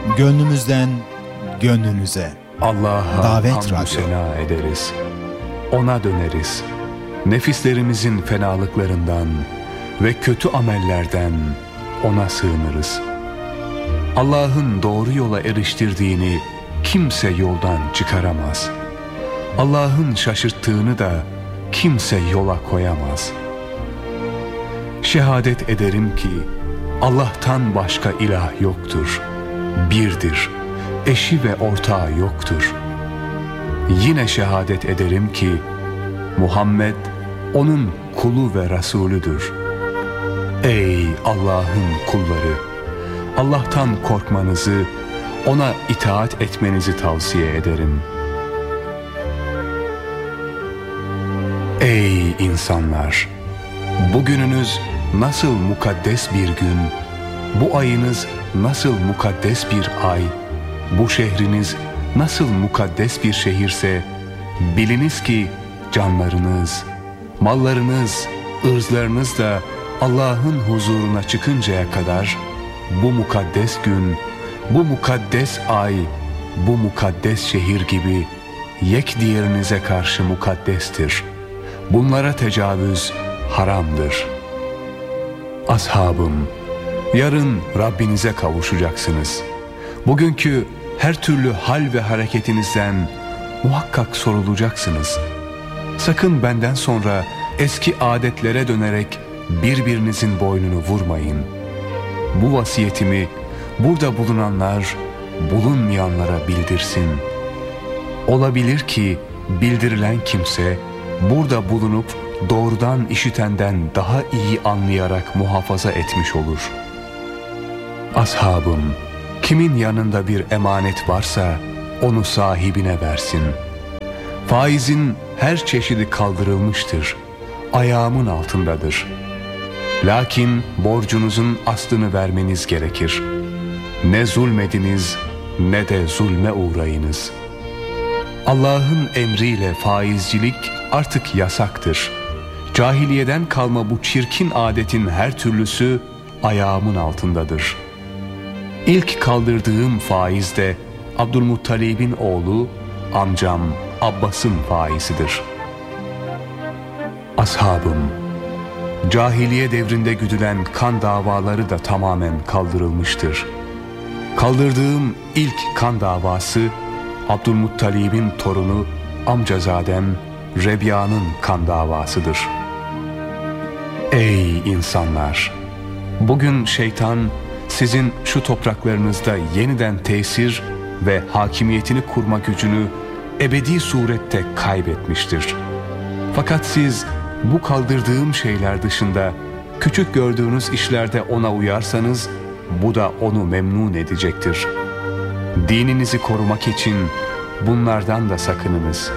Gönlümüzden gönlünüze. Allah'a Davet hamdü Radyo. sena ederiz. Ona döneriz. Nefislerimizin fenalıklarından ve kötü amellerden O'na sığınırız. Allah'ın doğru yola eriştirdiğini kimse yoldan çıkaramaz. Allah'ın şaşırttığını da kimse yola koyamaz. Şehadet ederim ki Allah'tan başka ilah yoktur. Birdir. Eşi ve ortağı yoktur. Yine şehadet ederim ki Muhammed onun kulu ve Resulüdür. Ey Allah'ın kulları! Allah'tan korkmanızı, O'na itaat etmenizi tavsiye ederim. Ey insanlar! Bugününüz nasıl mukaddes bir gün, bu ayınız nasıl mukaddes bir ay, bu şehriniz nasıl mukaddes bir şehirse, biliniz ki canlarınız, mallarınız, ırzlarınız da Allah'ın huzuruna çıkıncaya kadar bu mukaddes gün, bu mukaddes ay, bu mukaddes şehir gibi yek diğerinize karşı mukaddestir. Bunlara tecavüz haramdır. Ashabım, yarın Rabbinize kavuşacaksınız. Bugünkü her türlü hal ve hareketinizden muhakkak sorulacaksınız. Sakın benden sonra eski adetlere dönerek birbirinizin boynunu vurmayın. Bu vasiyetimi burada bulunanlar bulunmayanlara bildirsin. Olabilir ki bildirilen kimse burada bulunup doğrudan işitenden daha iyi anlayarak muhafaza etmiş olur. Ashabım, kimin yanında bir emanet varsa onu sahibine versin. Faizin her çeşidi kaldırılmıştır. Ayağımın altındadır. Lakin borcunuzun aslını vermeniz gerekir. Ne zulmediniz ne de zulme uğrayınız. Allah'ın emriyle faizcilik artık yasaktır. Cahiliyeden kalma bu çirkin adetin her türlüsü ayağımın altındadır. İlk kaldırdığım faiz de Abdülmuttalib'in oğlu, amcam Abbas'ın faizidir. Ashabım, cahiliye devrinde güdülen kan davaları da tamamen kaldırılmıştır. Kaldırdığım ilk kan davası Abdülmuttalib'in torunu amcazadem Rebiya'nın kan davasıdır. Ey insanlar! Bugün şeytan sizin şu topraklarınızda yeniden tesir ve hakimiyetini kurma gücünü ebedi surette kaybetmiştir. Fakat siz bu kaldırdığım şeyler dışında küçük gördüğünüz işlerde ona uyarsanız bu da onu memnun edecektir. Dininizi korumak için bunlardan da sakınınız.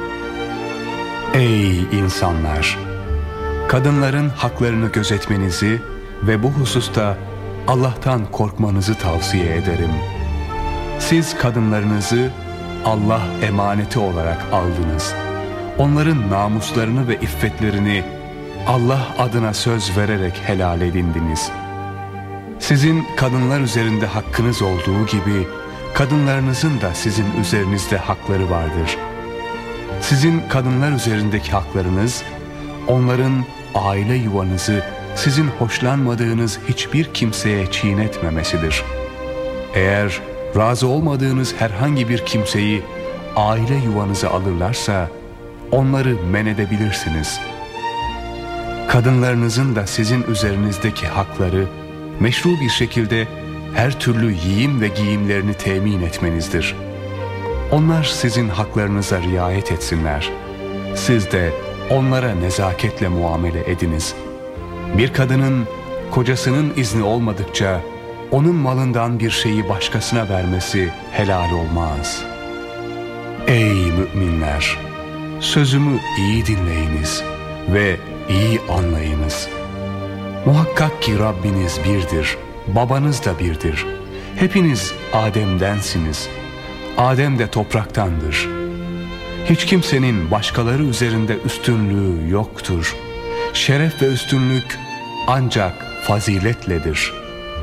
Ey insanlar! Kadınların haklarını gözetmenizi ve bu hususta Allah'tan korkmanızı tavsiye ederim. Siz kadınlarınızı Allah emaneti olarak aldınız. Onların namuslarını ve iffetlerini Allah adına söz vererek helal edindiniz. Sizin kadınlar üzerinde hakkınız olduğu gibi kadınlarınızın da sizin üzerinizde hakları vardır. Sizin kadınlar üzerindeki haklarınız, onların aile yuvanızı sizin hoşlanmadığınız hiçbir kimseye çiğnetmemesidir. Eğer razı olmadığınız herhangi bir kimseyi aile yuvanıza alırlarsa onları men edebilirsiniz. Kadınlarınızın da sizin üzerinizdeki hakları meşru bir şekilde her türlü yiyim ve giyimlerini temin etmenizdir. Onlar sizin haklarınıza riayet etsinler. Siz de onlara nezaketle muamele ediniz. Bir kadının kocasının izni olmadıkça onun malından bir şeyi başkasına vermesi helal olmaz. Ey müminler! Sözümü iyi dinleyiniz ve iyi anlayınız. Muhakkak ki Rabbiniz birdir, babanız da birdir. Hepiniz Adem'densiniz. Adem de topraktandır. Hiç kimsenin başkaları üzerinde üstünlüğü yoktur. Şeref ve üstünlük ancak faziletledir.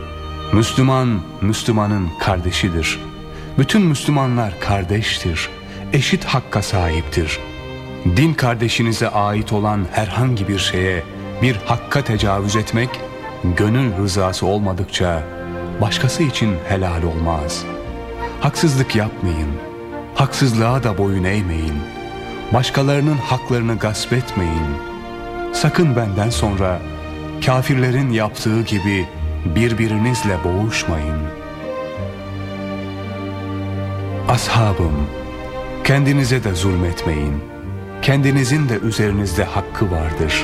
Müslüman, Müslümanın kardeşidir. Bütün Müslümanlar kardeştir. Eşit hakka sahiptir. Din kardeşinize ait olan herhangi bir şeye, bir hakka tecavüz etmek, gönül rızası olmadıkça başkası için helal olmaz. Haksızlık yapmayın. Haksızlığa da boyun eğmeyin. Başkalarının haklarını gasp etmeyin. Sakın benden sonra kafirlerin yaptığı gibi birbirinizle boğuşmayın. Ashabım, kendinize de zulmetmeyin. Kendinizin de üzerinizde hakkı vardır.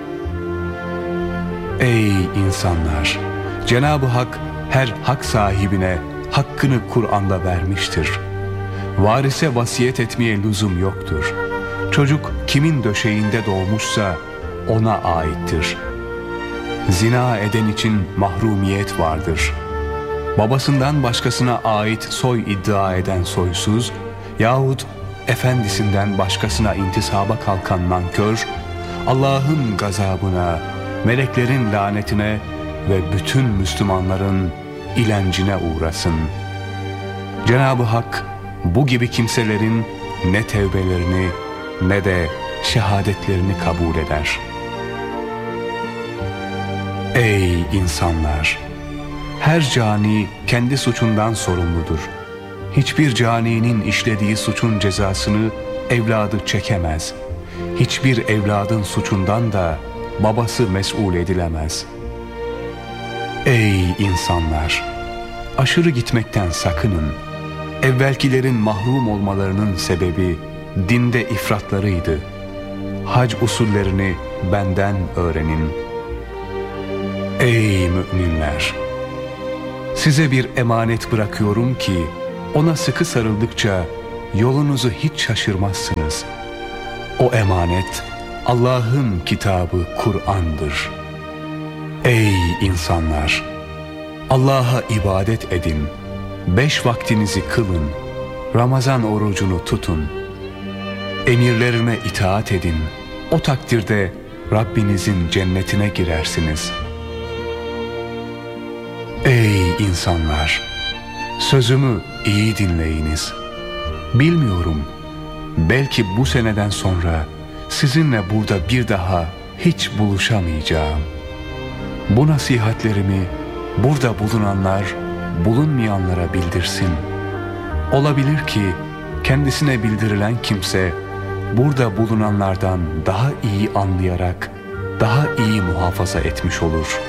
Ey insanlar! Cenab-ı Hak her hak sahibine hakkını Kur'an'da vermiştir. Varise vasiyet etmeye lüzum yoktur. Çocuk kimin döşeğinde doğmuşsa ona aittir. Zina eden için mahrumiyet vardır. Babasından başkasına ait soy iddia eden soysuz yahut efendisinden başkasına intisaba kalkan nankör, Allah'ın gazabına, meleklerin lanetine ve bütün Müslümanların ilencine uğrasın. Cenab-ı Hak bu gibi kimselerin ne tevbelerini ne de şehadetlerini kabul eder. Ey insanlar! Her cani kendi suçundan sorumludur. Hiçbir caninin işlediği suçun cezasını evladı çekemez. Hiçbir evladın suçundan da babası mesul edilemez. Ey insanlar! Aşırı gitmekten sakının. Evvelkilerin mahrum olmalarının sebebi dinde ifratlarıydı. Hac usullerini benden öğrenin. Ey müminler! Size bir emanet bırakıyorum ki ona sıkı sarıldıkça yolunuzu hiç şaşırmazsınız. O emanet Allah'ın kitabı Kur'an'dır. Ey insanlar! Allah'a ibadet edin. 5 vaktinizi kılın. Ramazan orucunu tutun. Emirlerine itaat edin. O takdirde Rabbinizin cennetine girersiniz. Ey insanlar! Sözümü iyi dinleyiniz. Bilmiyorum, belki bu seneden sonra sizinle burada bir daha hiç buluşamayacağım. Bu nasihatlerimi burada bulunanlar bulunmayanlara bildirsin. Olabilir ki kendisine bildirilen kimse burada bulunanlardan daha iyi anlayarak daha iyi muhafaza etmiş olur.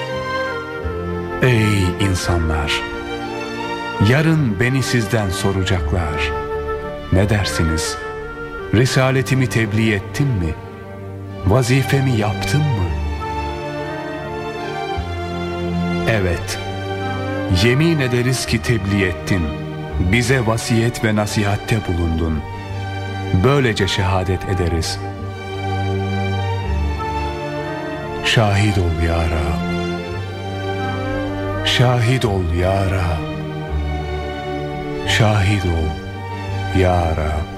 Ey insanlar! Yarın beni sizden soracaklar. Ne dersiniz? Risaletimi tebliğ ettim mi? Vazifemi yaptım mı? Evet, yemin ederiz ki tebliğ ettin. Bize vasiyet ve nasihatte bulundun. Böylece şehadet ederiz. Şahit ol ya Rab. Şahit ol ya Rab. Şahit ol ya Rab.